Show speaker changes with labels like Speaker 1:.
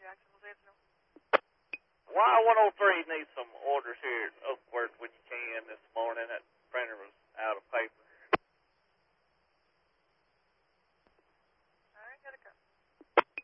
Speaker 1: Y103 needs some orders here at Oakworth when you can.